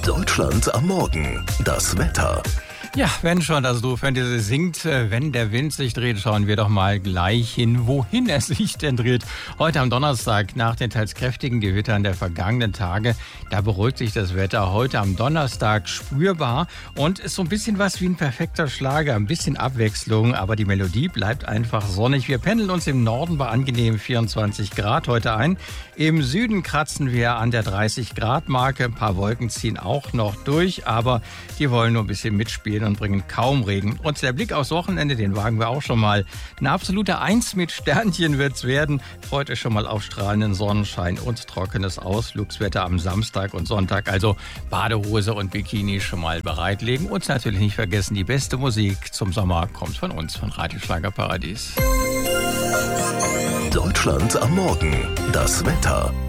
Deutschland am Morgen. Das Wetter. Ja, wenn schon das Fantasy singt, wenn der Wind sich dreht, schauen wir doch mal gleich hin, wohin er sich denn dreht. Heute am Donnerstag, nach den teils kräftigen Gewittern der vergangenen Tage, da beruhigt sich das Wetter heute am Donnerstag spürbar und ist so ein bisschen was wie ein perfekter Schlager, ein bisschen Abwechslung, aber die Melodie bleibt einfach sonnig. Wir pendeln uns im Norden bei angenehmen 24 Grad heute ein. Im Süden kratzen wir an der 30-Grad-Marke. Ein paar Wolken ziehen auch noch durch, aber die wollen nur ein bisschen mitspielen und bringen kaum Regen. Und der Blick aufs Wochenende, den wagen wir auch schon mal. Eine absolute 1 mit Sternchen wird's werden. Freut euch schon mal auf strahlenden Sonnenschein und trockenes Ausflugswetter am Samstag und Sonntag. Also Badehose und Bikini schon mal bereitlegen. Und natürlich nicht vergessen, die beste Musik zum Sommer kommt von uns, von Radio Schlagerparadies. Deutschland am Morgen. Das Wetter.